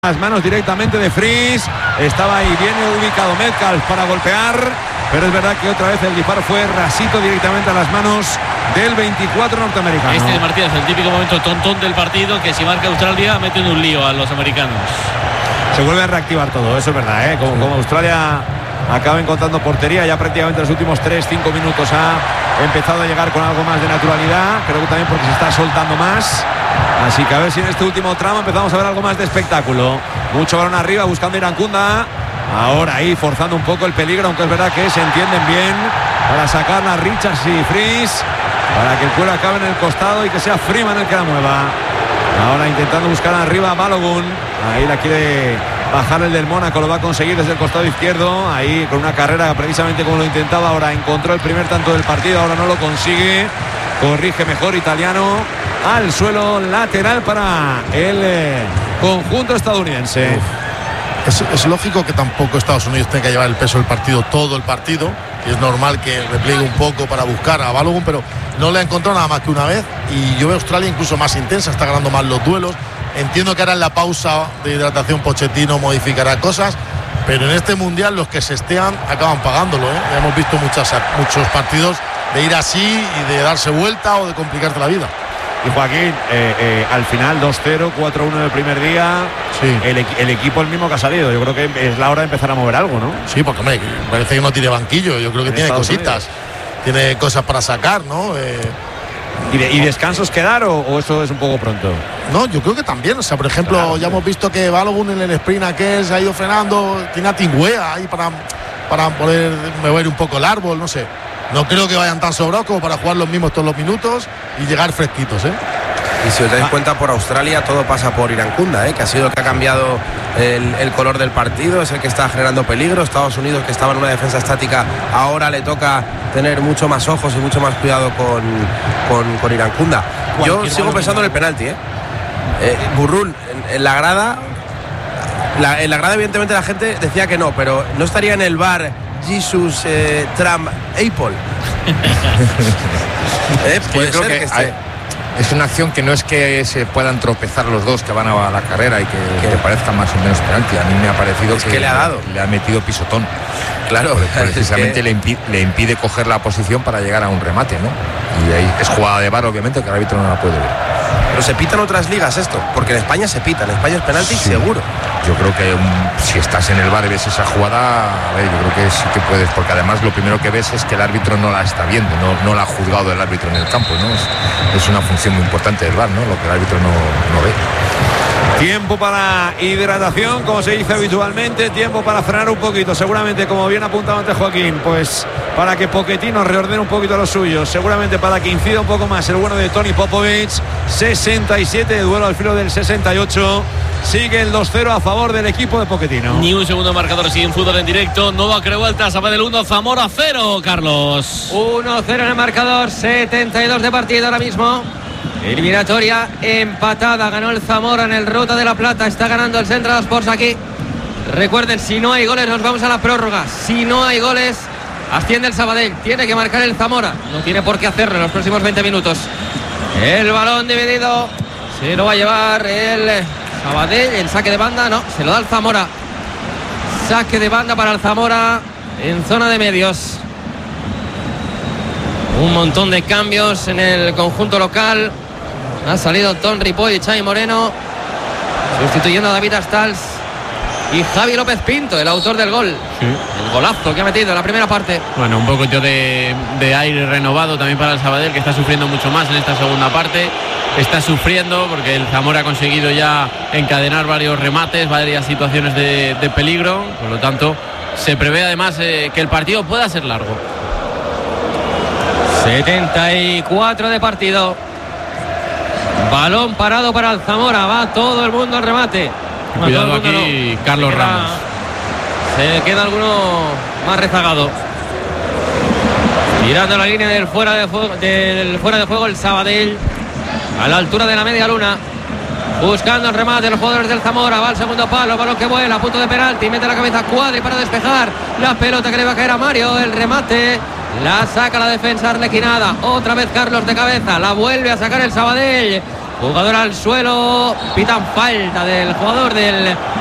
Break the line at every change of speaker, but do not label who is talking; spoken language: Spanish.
Las manos directamente de Fries, estaba ahí bien ubicado Metcalf para golpear, pero es verdad que otra vez el disparo fue rasito directamente a las manos del 24 norteamericano.
Este de Martínez, el típico momento tontón del partido, que si marca Australia mete en un lío a los americanos.
Se vuelve a reactivar todo, eso es verdad, ¿eh? Como Australia acaba encontrando portería, ya prácticamente en los últimos 3-5 minutos ha empezado a llegar con algo más de naturalidad, creo que también porque se está soltando más. Así que a ver si en este último tramo empezamos a ver algo más de espectáculo. Mucho balón arriba buscando Irankunda. Ahora ahí forzando un poco el peligro, aunque es verdad que se entienden bien para sacar a Richards y Fries, para que el cuero acabe en el costado y que sea Freeman el que la mueva. Ahora intentando buscar arriba a Balogun. Ahí la quiere bajar el del Mónaco, lo va a conseguir desde el costado izquierdo. Ahí con una carrera precisamente como lo intentaba. Ahora encontró el primer tanto del partido, ahora no lo consigue. Corrige mejor italiano. Al suelo, lateral para el conjunto estadounidense.
Es lógico que tampoco Estados Unidos tenga que llevar el peso del partido todo el partido, y es normal que repliegue un poco para buscar a Balogun, pero no le ha encontrado nada más que una vez, y yo veo a Australia incluso más intensa, está ganando más los duelos. Entiendo que ahora en la pausa de hidratación Pochettino modificará cosas, pero en este mundial los que se estean acaban pagándolo, ¿eh? Ya hemos visto muchos partidos de ir así y de darse vuelta o de complicarte la vida.
Y Joaquín, al final 2-0, 4-1 en el primer día. Sí. El equipo el mismo que ha salido. Yo creo que es la hora de empezar a mover algo, ¿no?
Sí, porque hombre, parece que no tiene banquillo. Yo creo que tiene cositas. Tiene cosas para sacar, ¿no?
¿Y descansos quedar o eso es un poco pronto?
No, yo creo que también. O sea, por ejemplo, claro, ya hemos visto que Balogun en el sprint aquel se ha ido frenando. Tiene a Tingüea ahí para poder mover un poco el árbol, no sé. No creo que vayan tan sobrados como para jugar los mismos todos los minutos y llegar fresquitos, ¿eh?
Y si os dais cuenta, por Australia todo pasa por Irankunda, que ha sido el que ha cambiado el color del partido, es el que está generando peligro. Estados Unidos, que estaba en una defensa estática, ahora le toca tener mucho más ojos y mucho más cuidado con Irankunda. Yo sigo pensando en el penalti, Burrul, en la grada, evidentemente la gente decía que no, pero no estaría en el VAR Jesus Trump Apple. Puede ser que esté.
Es una acción que no es que se puedan tropezar los dos que van a la carrera y que parezca más o menos penalti. A mí me ha parecido que
le ha dado.
Le ha metido pisotón.
Claro,
precisamente le impide coger la posición para llegar a un remate, ¿no? Y ahí es jugada de VAR, obviamente, que el árbitro no la puede ver.
Pero se pita en otras ligas esto, porque en España se pita, en España es penalti, sí, seguro.
Yo creo que si estás en el VAR y ves esa jugada, a ver, yo creo que sí que puedes, porque además lo primero que ves es que el árbitro no la está viendo, no la ha juzgado el árbitro en el campo, ¿no? Es una función muy importante del VAR, ¿no? Lo que el árbitro no ve.
Tiempo para hidratación, como se dice habitualmente, tiempo para frenar un poquito, seguramente, como bien apuntado antes Joaquín, pues para que Pochettino reordene un poquito los suyos, seguramente para que incida un poco más el bueno de Tony Popovic. 67 de duelo al filo del 68. Sigue el 2-0 a favor del equipo de Pochettino.
Ni un segundo marcador, sigue en fútbol en directo. Nova Crevuelta, Sabadell 1, Zamora 0, Carlos.
1-0 en el marcador, 72 de partido ahora mismo. Eliminatoria empatada, ganó el Zamora en el Ruta de la Plata, está ganando el Central Sports aquí. Recuerden, si no hay goles nos vamos a la prórroga. Si no hay goles, asciende el Sabadell. Tiene que marcar el Zamora, no tiene por qué hacerlo en los próximos 20 minutos. El balón dividido, se lo va a llevar el Sabadell, el saque de banda, no, se lo da el Zamora. Saque de banda para el Zamora en zona de medios. Un montón de cambios en el conjunto local. Ha salido Ton Ripoll y Xavi Moreno, sustituyendo a David Astals y Javi López Pinto, el autor del gol. Sí. El golazo que ha metido en la primera parte.
Bueno, un poco de aire renovado también para el Sabadell, que está sufriendo mucho más en esta segunda parte. Está sufriendo porque el Zamora ha conseguido ya encadenar varios remates, varias situaciones de peligro. Por lo tanto, se prevé además que el partido pueda ser largo.
74 de partido. Balón parado para el Zamora. Va todo el mundo al remate.
Cuidado aquí, no. Carlos Ramos.
Se queda alguno más rezagado. Tirando la línea del fuera de juego el Sabadell. A la altura de la media luna. Buscando el remate de los jugadores del Zamora. Va al segundo palo, balón que vuela, a punto de penalti. Mete la cabeza a Cuadri para despejar. La pelota que le va a caer a Mario. El remate. La saca la defensa arlequinada. Otra vez Carlos de cabeza. La vuelve a sacar el Sabadell. Jugador al suelo. Pitan falta del jugador del